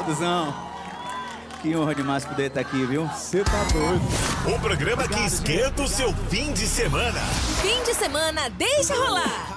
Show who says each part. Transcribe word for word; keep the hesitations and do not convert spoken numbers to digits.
Speaker 1: Duzão, que honra demais poder estar aqui, viu?
Speaker 2: Você tá doido.
Speaker 3: O programa que esquenta o seu fim de semana.
Speaker 4: Fim de semana, deixa rolar.